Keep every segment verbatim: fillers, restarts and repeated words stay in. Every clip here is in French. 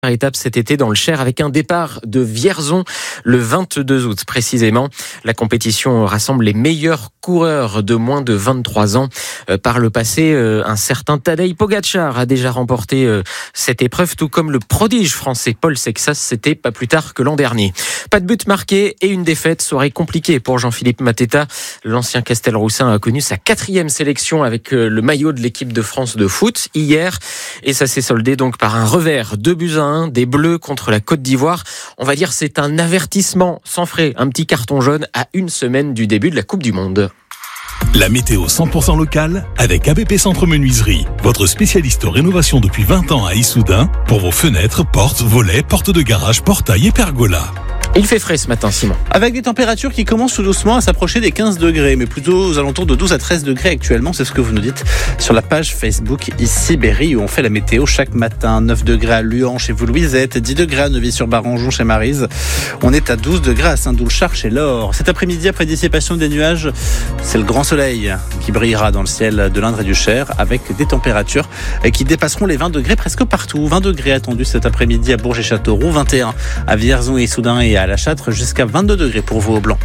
Étape cet été dans le Cher avec un départ de Vierzon le vingt-deux août précisément. La compétition rassemble les meilleurs coureurs de moins de vingt-trois ans. Euh, par le passé, euh, un certain Tadej Pogačar a déjà remporté euh, cette épreuve, tout comme le prodige français Paul Sexas, c'était pas plus tard que l'an dernier. Pas de but marqué et une défaite, soirée compliquée pour Jean-Philippe Mateta. L'ancien Castelroussin a connu sa quatrième sélection avec euh, le maillot de l'équipe de France de foot hier et ça s'est soldé donc par un revers, deux buts à un des Bleus contre la Côte d'Ivoire. On va dire c'est un avertissement sans frais, un petit carton jaune à une semaine du début de la Coupe du Monde. La météo cent pour cent locale avec A B P Centre Menuiserie, votre spécialiste rénovation depuis vingt ans à Issoudun pour vos fenêtres, portes, volets, portes de garage, portails et pergolas. Il fait frais ce matin, Simon. Avec des températures qui commencent tout doucement à s'approcher des quinze degrés, mais plutôt aux alentours de douze à treize degrés actuellement. C'est ce que vous nous dites sur la page Facebook Ici Berry, où on fait la météo chaque matin. neuf degrés à Luan chez vous Louisette, dix degrés à Neuvy-sur-Barangeon chez Maryse. On est à douze degrés à Saint-Doulchard chez Laure. Cet après-midi, après dissipation des nuages, c'est le grand soleil qui brillera dans le ciel de l'Indre et du Cher avec des températures qui dépasseront les vingt degrés presque partout. vingt degrés attendus cet après-midi à Bourges et Châteauroux, vingt et un à Vierzon et Issoudun et à La Châtre, jusqu'à vingt-deux degrés pour vous au Blanc.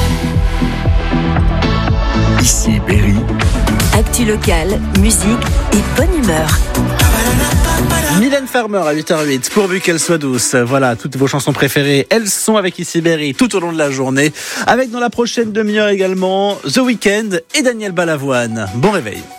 Ici Berry. Actu locale, musique et bonne humeur. Mylène Farmer à huit heures huit, pourvu qu'elle soit douce. Voilà, toutes vos chansons préférées, elles sont avec Ici Berry tout au long de la journée. Avec dans la prochaine demi-heure également The Weeknd et Daniel Balavoine. Bon réveil.